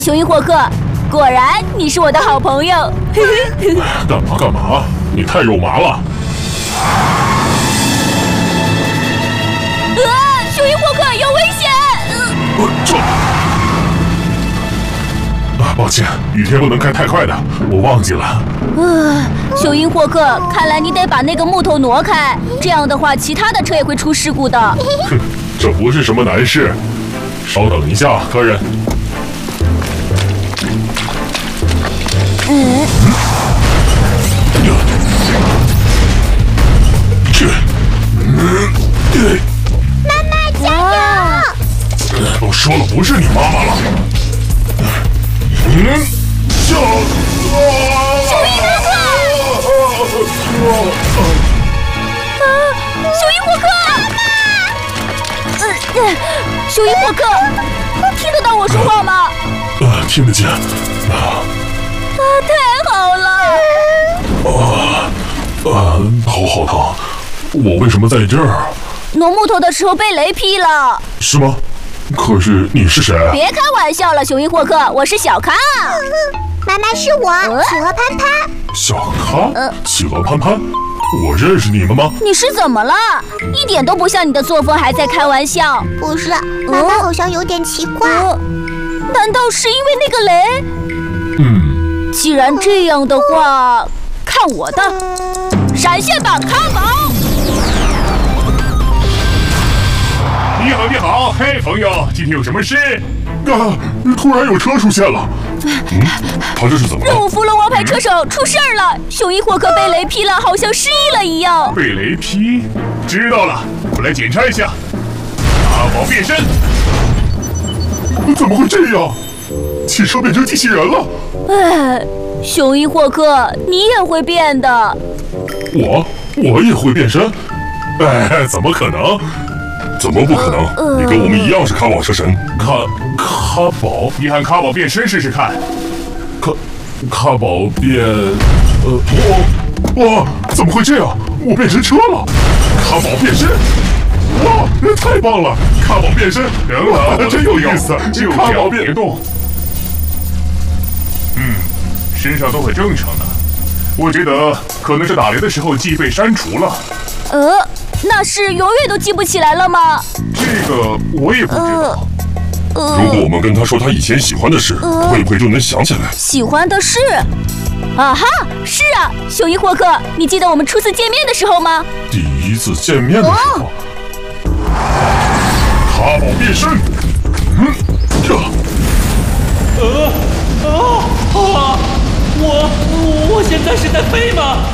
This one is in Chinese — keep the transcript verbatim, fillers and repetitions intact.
雄鹰霍克，果然你是我的好朋友。 干嘛干嘛？你太肉麻了！ 啊！雄鹰霍克有危险！ 呃，这……啊，抱歉，雨天不能开太快的，我忘记了。 啊，雄鹰霍克，看来你得把那个木头挪开，这样的话，其他的车也会出事故的。 哼，这不是什么难事。稍等一下，客人。 嗯。 这，嗯，对。 妈妈加油！ 我说了，不是你妈妈了。嗯，叫啊！ 雄鹰霍克！啊！雄鹰霍克！妈妈！呃，雄鹰霍克，听得到我说话吗？ 啊，听得见。啊。 啊，太好了！ 啊啊，头好疼！我为什么在这儿？ 挪木头的时候被雷劈了。 是吗？可是你是谁？ 别开玩笑了，雄鹰霍克，我是小康。 妈妈是我，企鹅潘潘。 小康？企鹅潘潘？我认识你们吗？ 你是怎么了？一点都不像你的作风，还在开玩笑。 不是，妈妈好像有点奇怪。 呃、难道是因为那个雷？ 嗯。 既然这样的话，看我的闪现吧，卡宝！ 你好，你好，嘿，朋友，今天有什么事？ 啊！突然有车出现了。嗯，他这是怎么了？ 任务弗龙王牌车手出事儿了，雄鹰霍克被雷劈了，好像失忆了一样。 被雷劈？知道了，我来检查一下。阿宝变身。 怎么会这样？汽车变成机器人了。 哎，雄鹰霍克，你也会变的。 我我也会变身？哎，怎么可能？怎么不可能？呃、你跟我们一样是卡宝车神。卡卡宝， 你喊卡宝变身试试看。 卡卡宝变……呃，我哇，怎么会这样？我变成车了！卡宝变身！哇，太棒了！卡宝变身， 等等， 真有意思！ 就卡宝变别动。嗯，身上都很正常的。我觉得可能是打雷的时候记忆被删除了。 呃。那是永远都记不起来了吗？ 这个我也不知道。 呃呃、如果我们跟他说他以前喜欢的事，呃、会不会就能想起来？ 喜欢的事？啊哈，是啊，雄鹰霍克，你记得我们初次见面的时候吗？ 第一次见面的时候，卡宝变身。嗯，这， 呃，啊啊！我我现在是在飞吗？